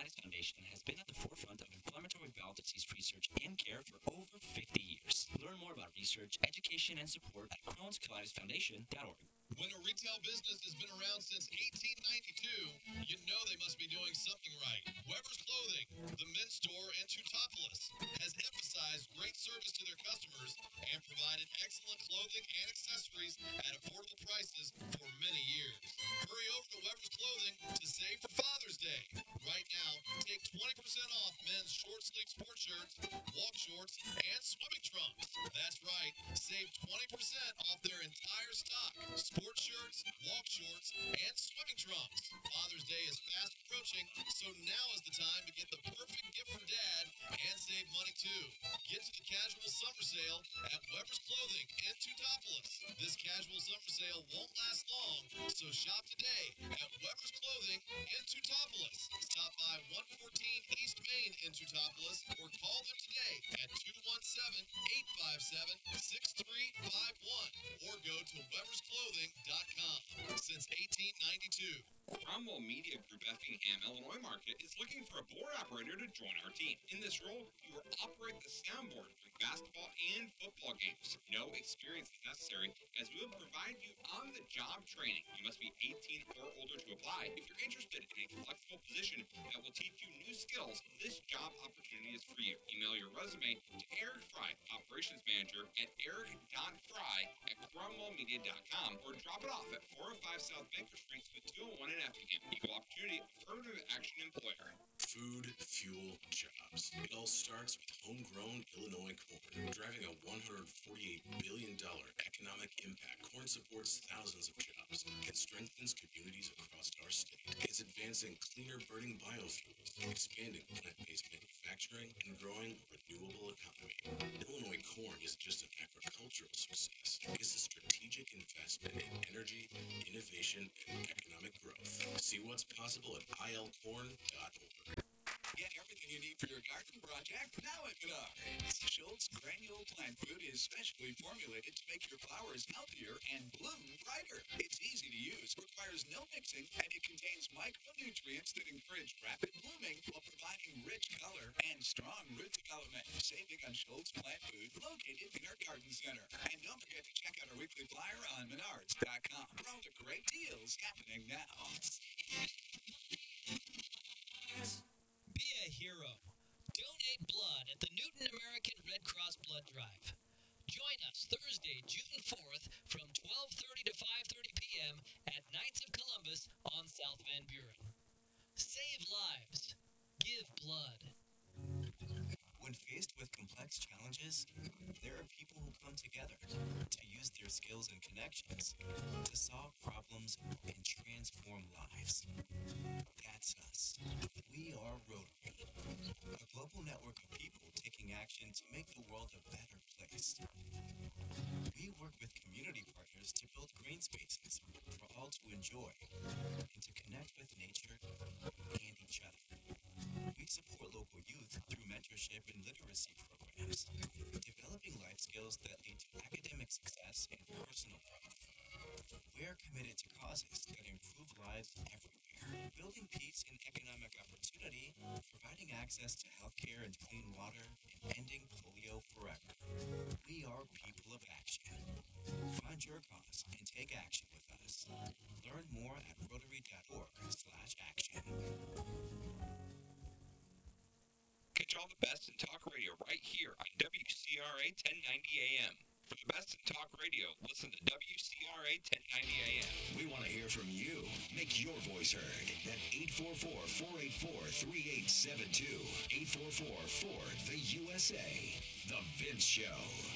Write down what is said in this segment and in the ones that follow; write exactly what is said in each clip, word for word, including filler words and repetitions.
Colitis Foundation has been at the forefront of inflammatory bowel disease research and care for over fifty years. Learn more about research, education, and support at Crohn's Colitis Foundation dot org. When a retail business has been around since eighteen ninety-two, you know they must be doing something right. Weber's Clothing, the men's store in Teutopolis, has emphasized great service to their customers and provided excellent clothing and accessories at affordable prices for many years. Hurry over to Weber's Clothing to save for Father's Day. Right now, take twenty percent off men's short-sleeve sports shirts, walk shorts, and swimming trunks. That's right, save twenty percent off their entire stock. Sports shirts, walk shorts, and swimming trunks. Father's Day is fast approaching, so now is the time to get the perfect gift for Dad and save money too. Get to the casual summer sale at Weber's Clothing in Teutopolis. This casual summer sale won't last long, so shop today at Weber's Clothing in Teutopolis. Stop by one fourteen East Main in Teutopolis or call them today at two one seven, eight five seven, six three five one or go to Weber's Clothing dot com. Since eighteen ninety-two. Cromwell Media Group Effingham, Illinois market is looking for a board operator to join our team. In this role, you will operate the soundboard for basketball and football games. No experience is necessary, as we will provide you on-the-job training. You must be eighteen or older to apply. If you're interested in a flexible position that will teach you new skills, this job opportunity is for you. Email your resume to Eric Fry, Operations Manager, at eric dot fry at cromwell media dot com or drop it off at four oh five South Baker Street, Suite two oh one in Effingham. Equal opportunity, affirmative action employer. Food, fuel, jobs. It all starts with homegrown Illinois corn. Driving a one hundred forty-eight billion dollars economic impact, corn supports thousands of jobs and strengthens communities across our state. It's advancing cleaner burning biofuels, expanding plant-based manufacturing, and growing a renewable economy. Illinois corn isn't just an agricultural success. It's a strategic investment in energy, innovation, and economic growth. See what's possible at I L corn dot org. Get everything you need for your garden project now at Menards. Schultz Granule Plant Food is specially formulated to make your flowers healthier and bloom brighter. It's easy to use, requires no mixing, and it contains micronutrients that encourage rapid blooming while providing rich color and strong root development. Saving on Schultz Plant Food, located in our garden center. And don't forget to check out our weekly flyer on menards dot com. For all the great deals happening now. Be a hero. Donate blood at the Newton American Red Cross Blood Drive. Join us Thursday, June fourth from twelve thirty to five thirty p.m. at Knights of Columbus on South Van Buren. Save lives. Give blood. When faced with complex challenges, there are people who come together to use their skills and connections to solve problems and transform lives. That's us. We are Rotary, a global network of people taking action to make the world a better place. We work with community partners to build green spaces for all to enjoy and to connect with nature and each other. We support local youth through mentorship and literacy programs, developing life skills that lead to academic success and personal growth. We're committed to causes that improve lives everywhere, building peace and economic opportunity, providing access to healthcare and clean water, and ending polio forever. We are people of action. Find your cause and take action with us. Learn more at rotary dot org slash action. Catch all the best in talk radio right here on W C R A ten ninety A M. For the best in talk radio, listen to W C R A ten ninety A M. We want to hear from you. Make your voice heard at eight four four, four eight four, three eight seven two. eight four four, four, the U S A. The Vince Show.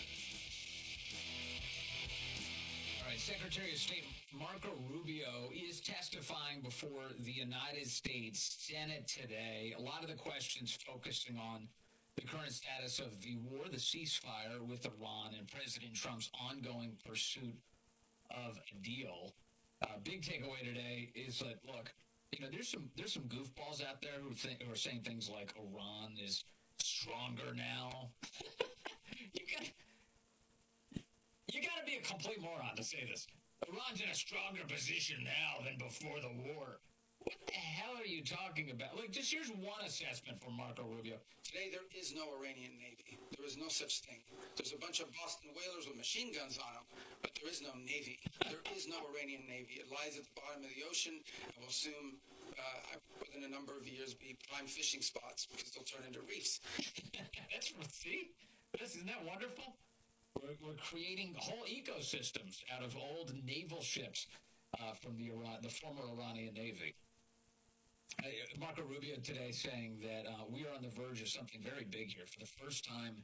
All right, Secretary of State Marco Rubio is testifying before the United States Senate today. A lot of the questions focusing on the current status of the war, the ceasefire with Iran, and President Trump's ongoing pursuit of a deal. Uh, big takeaway today is that, look, you know, there's some there's some goofballs out there who, think, who are saying things like Iran is stronger now. you got you got to be a complete moron to say this. Iran's in a stronger position now than before the war. What the hell are you you talking about? Like, just here's one assessment from Marco Rubio. Today, there is no Iranian Navy. There is no such thing. There's a bunch of Boston whalers with machine guns on them, but there is no Navy. There is no Iranian Navy. It lies at the bottom of the ocean and will soon, uh, within a number of years, be prime fishing spots because they'll turn into reefs. That's, see? This, isn't that wonderful? We're, we're creating whole ecosystems out of old naval ships uh, from the Iran, the former Iranian Navy. Uh, Marco Rubio today saying that uh, we are on the verge of something very big here for the first time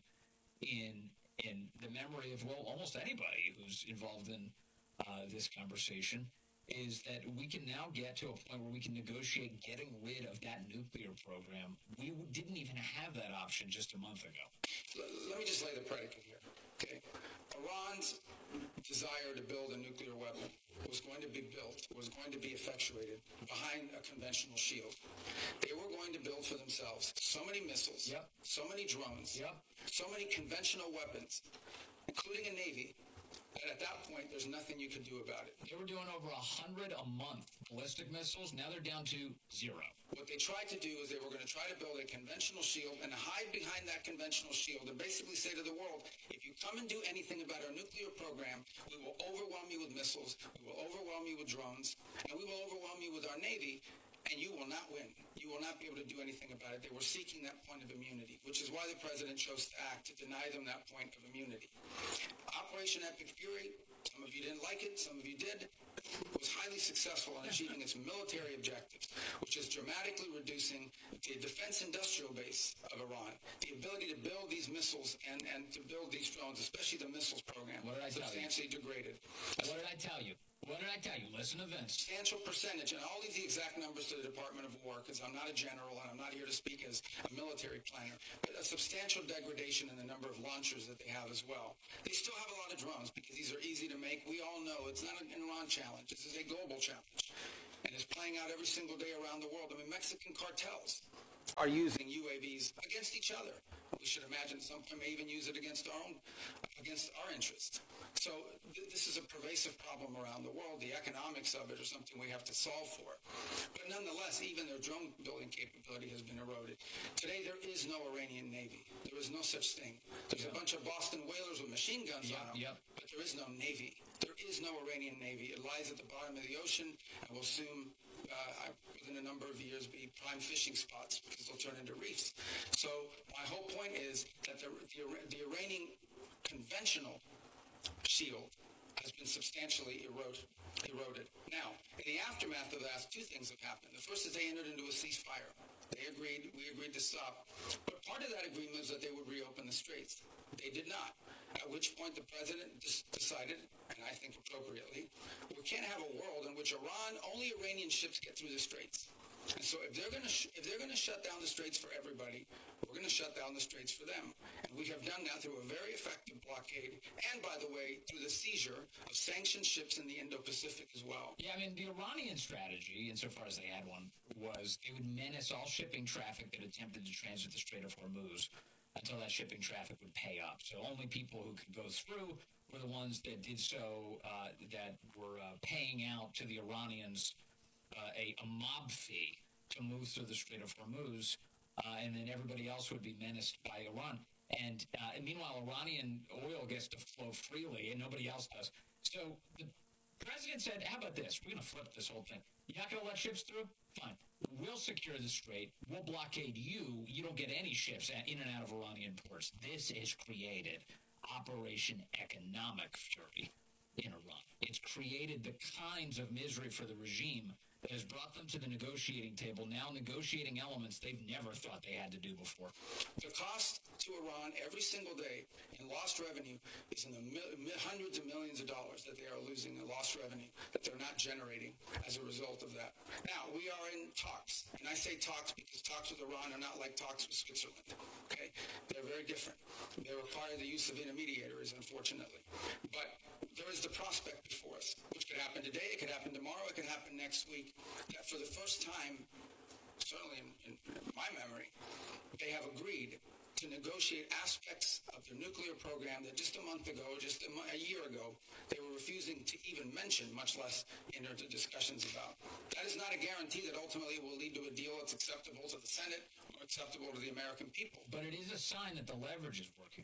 in in the memory of, well, almost anybody who's involved in uh, this conversation, is that we can now get to a point where we can negotiate getting rid of that nuclear program. We didn't even have that option just a month ago. Let me just lay the predicate here, okay? Iran's desire to build a nuclear weapon was going to be built, was going to be effectuated behind a conventional shield. They were going to build for themselves so many missiles, yep. so many drones, yep. so many conventional weapons, including a Navy, that at that point, there's nothing you could do about it. They were doing over one hundred a month ballistic missiles. Now they're down to zero. What they tried to do is they were going to try to build a conventional shield and hide behind that conventional shield and basically say to the world, if you come and do anything about our nuclear program, we will overwhelm you with missiles, we will overwhelm you with drones, and we will overwhelm you with our Navy, and you will not win. You will not be able to do anything about it. They were seeking that point of immunity, which is why the president chose to act, to deny them that point of immunity. Operation Epic Fury, some of you didn't like it, some of you did, was highly successful in achieving its military objectives, which is dramatically reducing the defense industrial base of Iran, the ability to build these missiles and, and to build these drones, especially the missiles program, what did I substantially tell you? degraded. What did I tell you? What did I tell you? Listen to Vince. Substantial percentage, and I'll leave the exact numbers to the Department of War because I'm not a general and I'm not here to speak as a military planner, but a substantial degradation in the number of launchers that they have as well. They still have a lot of drones because these are easy to make. We all know it's not an Iran challenge. This is a global challenge. And it's playing out every single day around the world. I mean, Mexican cartels are using U A Vs against each other. We should imagine some may even use it against our own, against our interests. So th- this is a pervasive problem around the world. The economics of it are something we have to solve for. But nonetheless, even their drone building capability has been eroded. Today, there is no Iranian Navy. There is no such thing. There's Yeah. a bunch of Boston whalers with machine guns Yep, on them, yep. but there is no Navy. There is no Iranian Navy. It lies at the bottom of the ocean and will soon, uh, within a number of years, be prime fishing spots because they'll turn into reefs. So my whole point is that the, the, the Iranian conventional shield has been substantially eroded. eroded. Now, in the aftermath of that, two things have happened. The first is they entered into a ceasefire. They agreed, we agreed to stop. But part of that agreement was that they would reopen the straits. They did not. At which point the president just decided, and I think appropriately, we can't have a world in which Iran, only Iranian ships get through the straits. And so if they're going to sh- if they're going to shut down the straits for everybody, we're going to shut down the straits for them. And we have done that through a very effective blockade, and by the way, through the seizure of sanctioned ships in the Indo-Pacific as well. Yeah, I mean, the Iranian strategy, insofar as they had one, was they would menace all shipping traffic that attempted to transit the Strait of Hormuz until that shipping traffic would pay up. So only people who could go through were the ones that did so, uh, that were uh, paying out to the Iranians uh, a, a mob fee to move through the Strait of Hormuz, uh, and then everybody else would be menaced by Iran. And, uh, and meanwhile, Iranian oil gets to flow freely, and nobody else does. So the president said, how about this? We're going to flip this whole thing. You're not going to let ships through? Fine. We'll secure the strait. We'll blockade you. You don't get any ships in and out of Iranian ports. This has created Operation Economic Fury in Iran. It's created the kinds of misery for the regime that has brought them to the negotiating table, now negotiating elements they've never thought they had to do before. The cost to Iran every single day in lost revenue is in the mil- mil- hundreds of millions of dollars that they are losing in lost revenue that they're not generating as a result of that. Now, we are in talks, and I say talks because talks with Iran are not like talks with Switzerland, okay? They're very different. They require the use of intermediaries, unfortunately. But there is the prospect before us, which could happen today, it could happen tomorrow, it could happen next week, that for the first time, certainly in, in my memory, they have agreed to negotiate aspects of their nuclear program that just a month ago, just a, mo- a year ago, they were refusing to even mention, much less enter into discussions about. That is not a guarantee that ultimately will lead to a deal that's acceptable to the Senate or acceptable to the American people. But it is a sign that the leverage is working.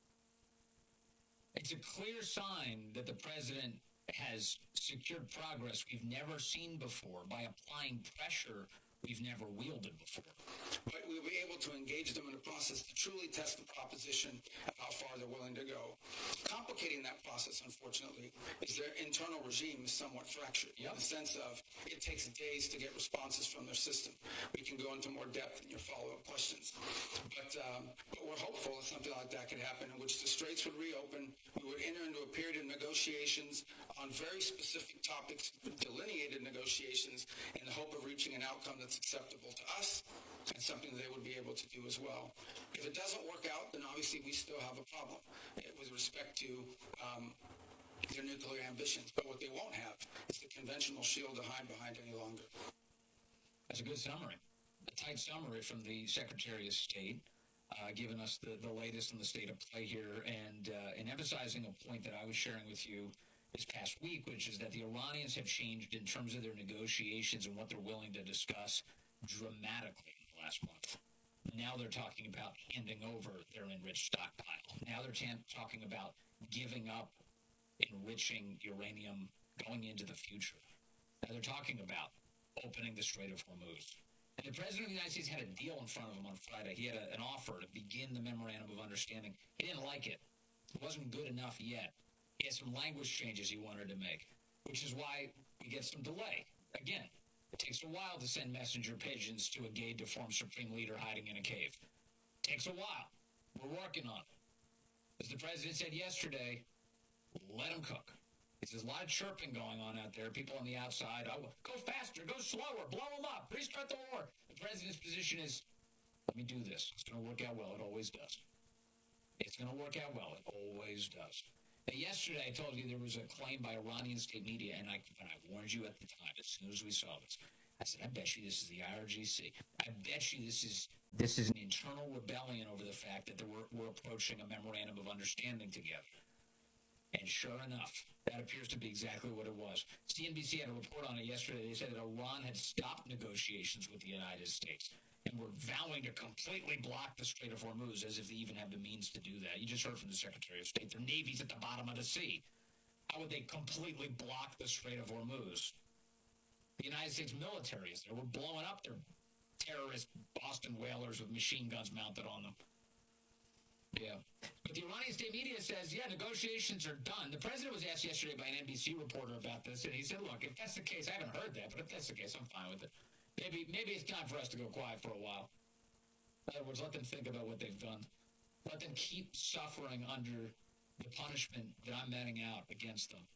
It's a clear sign that the president has secured progress we've never seen before by applying pressure we've never wielded before. But we'll be able to engage them in a process to truly test the proposition of how far they're willing to go. Complicating that process, unfortunately, is their internal regime is somewhat fractured. Yep. In the sense of it takes days to get responses from their system. We can go into more depth in your follow-up questions. But, um, but we're hopeful that something like that could happen, in which the straits would reopen. We would enter into a period of negotiations on very specific topics, delineated negotiations, in the hope of reaching an outcome that's acceptable to us and something that they would be able to do as well. If it doesn't work out, then obviously we still have a problem with respect to um, their nuclear ambitions. But what they won't have is the conventional shield to hide behind any longer. That's a good summary. A tight summary from the Secretary of State, uh, giving us the, the latest in the state of play here, and, uh, and emphasizing a point that I was sharing with you this past week, which is that the Iranians have changed in terms of their negotiations and what they're willing to discuss dramatically in the last month. Now they're talking about handing over their enriched stockpile. Now they're t- talking about giving up enriching uranium going into the future. Now they're talking about opening the Strait of Hormuz. And the President of the United States had a deal in front of him on Friday. He had a, an offer to begin the Memorandum of Understanding. He didn't like it. It wasn't good enough yet. He had some language changes he wanted to make, which is why we get some delay. Again, it takes a while to send messenger pigeons to a gay, deformed supreme leader hiding in a cave. It takes a while. We're working on it. As the President said yesterday, let him cook. There's a lot of chirping going on out there. People on the outside, oh, go faster, go slower, blow them up, restart the war. The President's position is, let me do this. It's going to work out well. It always does. It's going to work out well. It always does. Now, yesterday, I told you there was a claim by Iranian state media, and I, and I warned you at the time, as soon as we saw this. I said, I bet you this is the I R G C. I bet you this is this is an internal rebellion over the fact that we're, we're approaching a memorandum of understanding together. And sure enough, that appears to be exactly what it was. C N B C had a report on it yesterday. They said that Iran had stopped negotiations with the United States and were vowing to completely block the Strait of Hormuz, as if they even have the means to do that. You just heard from the Secretary of State. Their navy's at the bottom of the sea. How would they completely block the Strait of Hormuz? The United States military is there. We're blowing up their terrorist Boston whalers with machine guns mounted on them. Yeah. But the Iranian state media says, yeah, negotiations are done. The president was asked yesterday by an N B C reporter about this, and he said, look, if that's the case, I haven't heard that, but if that's the case, I'm fine with it. Maybe maybe it's time for us to go quiet for a while. In other words, let them think about what they've done. Let them keep suffering under the punishment that I'm meting out against them.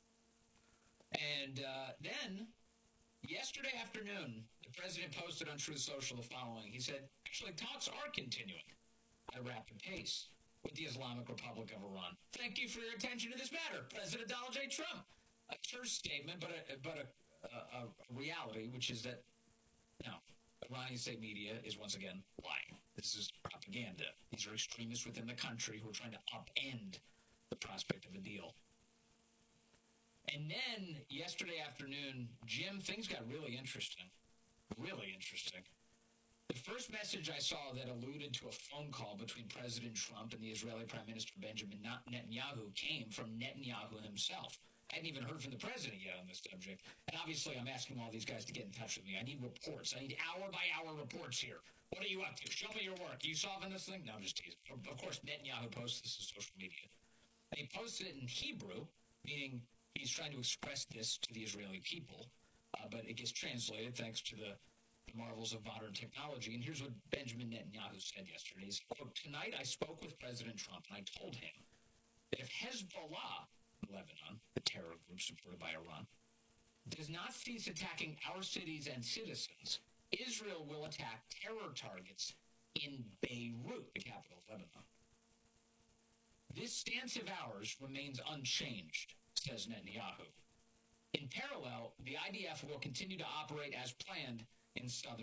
And uh, then, yesterday afternoon, the president posted on Truth Social the following. He said, actually, talks are continuing at a rapid pace with the Islamic Republic of Iran. Thank you for your attention to this matter, President Donald J. Trump. A terse statement, but a, but a, a, a reality, which is that, no, Iranian state media is once again lying. This is propaganda. These are extremists within the country who are trying to upend the prospect of a deal. And then, yesterday afternoon, Jim, things got really interesting. Really interesting. The first message I saw that alluded to a phone call between President Trump and the Israeli Prime Minister Benjamin Netanyahu came from Netanyahu himself. I hadn't even heard from the president yet on this subject. And obviously, I'm asking all these guys to get in touch with me. I need reports. I need hour-by-hour reports here. What are you up to? Show me your work. Are you solving this thing? No, I'm just teasing. Of course, Netanyahu posts this on social media. And he posted it in Hebrew, meaning he's trying to express this to the Israeli people. Uh, but it gets translated thanks to the the marvels of modern technology. And here's what Benjamin Netanyahu said yesterday. He said, quote, tonight I spoke with President Trump and I told him that if Hezbollah in Lebanon, the terror group supported by Iran, does not cease attacking our cities and citizens, Israel will attack terror targets in Beirut, the capital of Lebanon. This stance of ours remains unchanged, says Netanyahu. In parallel, the I D F will continue to operate as planned in southern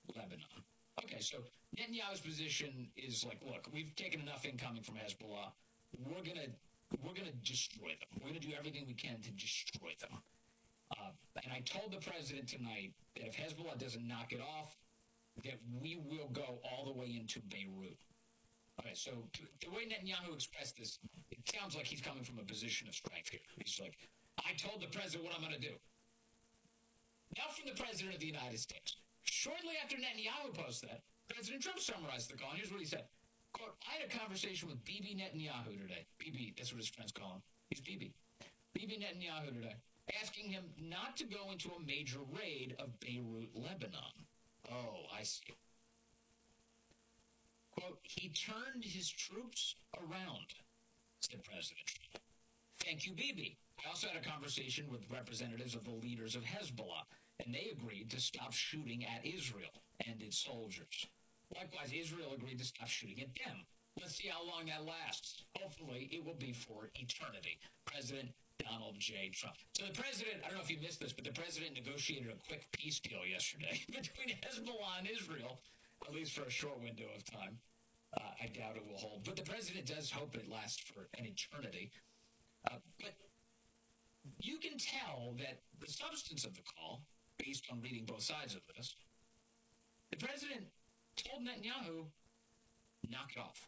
Lebanon. Okay, so Netanyahu's position is like, look, we've taken enough incoming from Hezbollah. We're gonna we're gonna destroy them. We're gonna do everything we can to destroy them. Uh, and I told the president tonight that if Hezbollah doesn't knock it off, that we will go all the way into Beirut. Okay, so the way Netanyahu expressed this, it sounds like he's coming from a position of strength here. He's like, I told the president what I'm going to do. Now from the president of the United States. Shortly after Netanyahu posted that, President Trump summarized the call, and here's what he said. Quote, I had a conversation with Bibi Netanyahu today. Bibi, that's what his friends call him. He's Bibi. Bibi Netanyahu today, asking him not to go into a major raid of Beirut, Lebanon. Oh, I see. Quote, he turned his troops around, said President Trump. Thank you, Bibi. I also had a conversation with representatives of the leaders of Hezbollah, and they agreed to stop shooting at Israel and its soldiers. Likewise, Israel agreed to stop shooting at them. Let's see how long that lasts. Hopefully, it will be for eternity. President Donald J. Trump. So the president, I don't know if you missed this, but the president negotiated a quick peace deal yesterday between Hezbollah and Israel, at least for a short window of time. Uh, I doubt it will hold. But the president does hope it lasts for an eternity. Uh, but you can tell that the substance of the call, based on reading both sides of this, the president told Netanyahu, knock it off.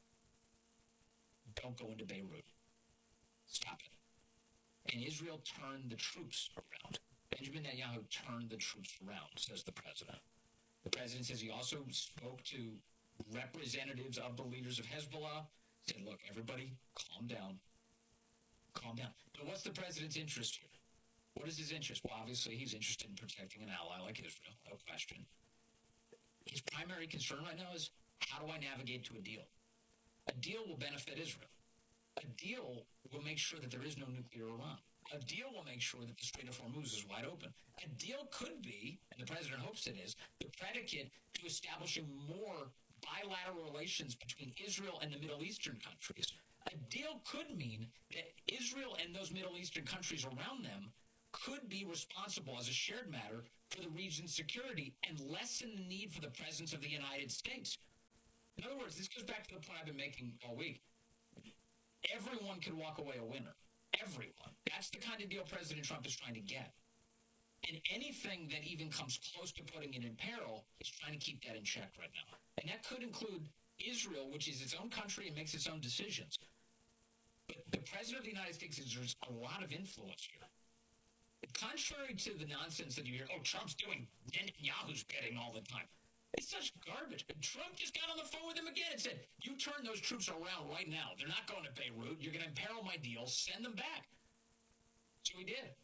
Don't go into Beirut. Stop it. And Israel turned the troops around. Benjamin Netanyahu turned the troops around, says the president. The president says he also spoke to representatives of the leaders of Hezbollah, said, look, everybody, calm down. Calm down. But what's the president's interest here? What is his interest? Well, obviously, he's interested in protecting an ally like Israel, no question. His primary concern right now is, how do I navigate to a deal? A deal will benefit Israel. A deal will make sure that there is no nuclear Iran. A deal will make sure that the Strait of Hormuz is wide open. A deal could be, and the president hopes it is, the predicate to establishing more bilateral relations between Israel and the Middle Eastern countries. A deal could mean that Israel and those Middle Eastern countries around them could be responsible as a shared matter for the region's security and lessen the need for the presence of the United States. In other words, this goes back to the point I've been making all week. Everyone can walk away a winner. Everyone. That's the kind of deal President Trump is trying to get. And anything that even comes close to putting it in peril is trying to keep that in check right now. And that could include Israel, which is its own country and makes its own decisions. But the President of the United States exerts a lot of influence here. Contrary to the nonsense that you hear, oh, Trump's doing Netanyahu's bidding all the time. It's such garbage. And Trump just got on the phone with him again and said, you turn those troops around right now. They're not going to Beirut. You're going to imperil my deal. Send them back. So he did.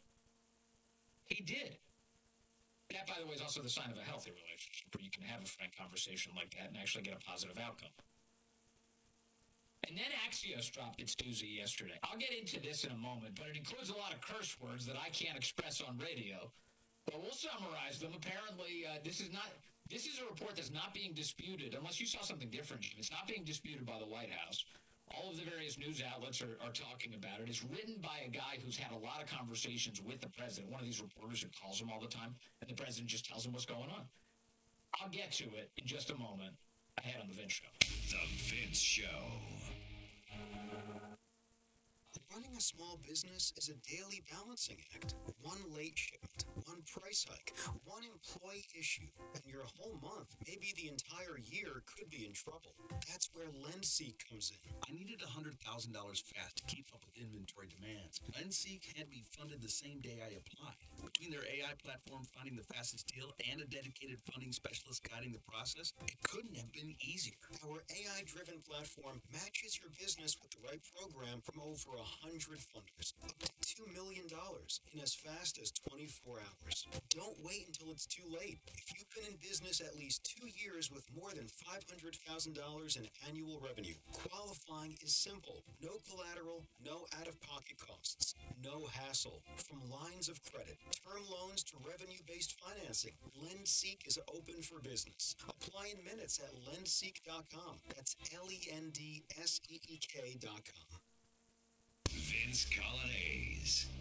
He did. That, by the way, is also the sign of a healthy relationship, where you can have a frank conversation like that and actually get a positive outcome. And then Axios dropped its doozy yesterday. I'll get into this in a moment, but it includes a lot of curse words that I can't express on radio. But we'll summarize them. Apparently, uh, this is not... This is a report that's not being disputed, unless you saw something different, Jim. It's not being disputed by the White House. All of the various news outlets are, are talking about it. It's written by a guy who's had a lot of conversations with the president, one of these reporters who calls him all the time, and the president just tells him what's going on. I'll get to it in just a moment ahead on The Vince Show. The Vince Show. Running a small business is a daily balancing act. One late shipment, one price hike, one employee issue, and your whole month, maybe the entire year, could be in trouble. That's where LendSeek comes in. I needed one hundred thousand dollars fast to keep up with inventory demands. LendSeek had me funded the same day I applied. Between their A I platform finding the fastest deal and a dedicated funding specialist guiding the process, it couldn't have been easier. Our A I-driven platform matches your business with the right program from over one hundred funders, up to two million dollars in as fast as twenty-four hours. Don't wait until it's too late. If you've been in business at least two years with more than five hundred thousand dollars in annual revenue, qualifying is simple. No collateral, no out-of-pocket costs, no hassle. From lines of credit, term loans to revenue-based financing, LendSeek is open for business. Apply in minutes at lendseek dot com. That's L E N D S E E K dot com. Vince Colonnese.